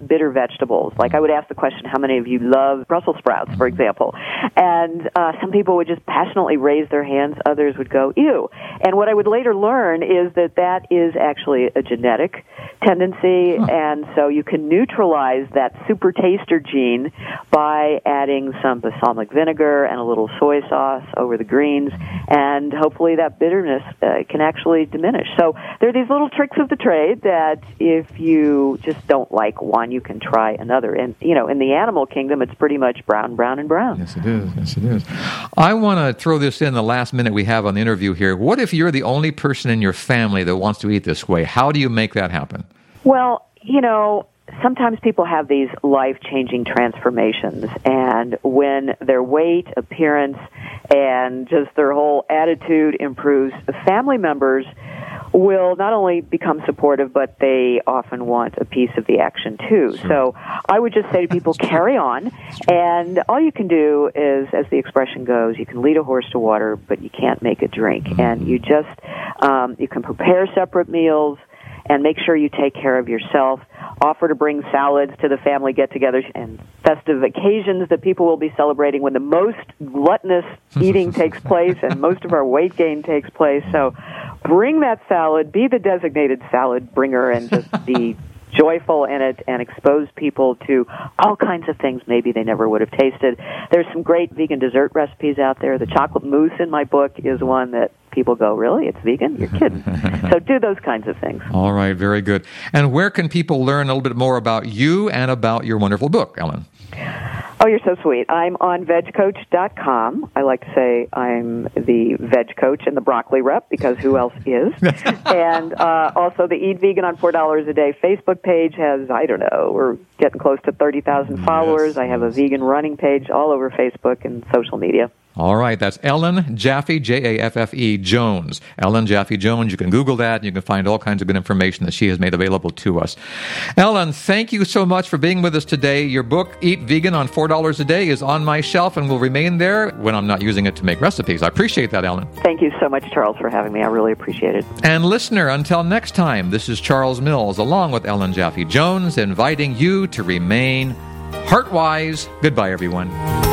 bitter vegetables. Like I would ask the question, how many of you love Brussels sprouts, for example? And some people would just passionately raise their hands. Others would go, ew. And what I would later learn is that is actually a genetic tendency, and so you can neutralize that super taster gene by adding some balsamic vinegar and a little soy sauce over the greens, and hopefully that bitterness can actually diminish. So there are these little tricks of the trade that if you just don't like one, you can try another. And, in the animal kingdom, it's pretty much brown, brown, and brown. Yes, it is. Yes, it is. I want to throw this in the last minute we have on the interview here. What if you're the only person in your family that wants to eat this way? How do you make that happen? Well, sometimes people have these life-changing transformations, and when their weight, appearance, and just their whole attitude improves, the family members will not only become supportive, but they often want a piece of the action too. Sure. So I would just say to people, carry on, and all you can do is, as the expression goes, you can lead a horse to water, but you can't make it drink. Mm-hmm. And you just, you can prepare separate meals, and make sure you take care of yourself. Offer to bring salads to the family get-togethers and festive occasions that people will be celebrating when the most gluttonous eating takes place and most of our weight gain takes place. So bring that salad, be the designated salad bringer, and just be joyful in it and expose people to all kinds of things maybe they never would have tasted. There's some great vegan dessert recipes out there. The chocolate mousse in my book is one that people go, really? It's vegan? You're kidding. So do those kinds of things. All right, very good. And where can people learn a little bit more about you and about your wonderful book, Ellen? Oh, you're so sweet. I'm on vegcoach.com. I like to say I'm the veg coach and the broccoli rep, because who else is? And also the Eat Vegan on $4 a Day Facebook page has, we're getting close to 30,000 followers. Yes. I have a vegan running page all over Facebook and social media. All right, that's Ellen Jaffe, Jaffe Jones. Ellen Jaffe Jones. You can Google that, and you can find all kinds of good information that she has made available to us. Ellen, thank you so much for being with us today. Your book, Eat Vegan on $4 a Day, is on my shelf and will remain there when I'm not using it to make recipes. I appreciate that, Ellen. Thank you so much, Charles, for having me. I really appreciate it. And listener, until next time, this is Charles Mills, along with Ellen Jaffe Jones, inviting you to remain heart-wise. Goodbye, everyone.